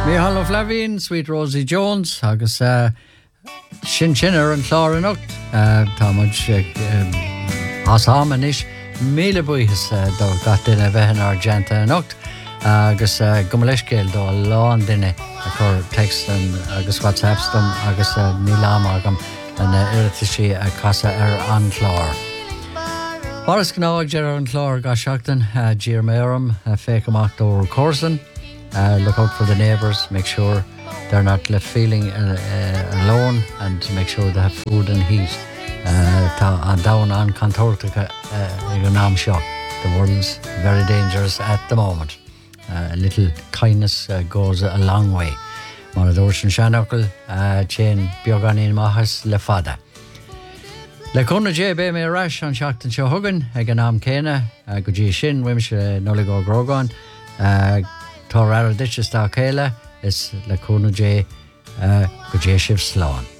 Mícheál Ó Flavín, Sweet Rosie Jones, agus sin an chlár an ucht. Tá muid ásáman is míle buíchas do gach duine bheithin argenta an ucht. Agus go leiscéil do lán duine a chur textan agus WhatsAppstam agus ní láma agam an irritaí a casa an chlár. Boris gnáag dear an chlár ga seachtain, dír méram féic amach dó Corson. Look out for the neighbours, make sure they're not left feeling alone, and to make sure they have food and heat. Down on Contortica the world's very dangerous at the moment. A little kindness goes a long way. One of the ocean shanokul chain bioganin mahas le fada. Le conna J be me rash on Shackton Show Hugan, Eganam Kena, Guji Shin, Wimish Noligo Grogan, Torara Ditches Céile is le cúna J go dé sibh sláán.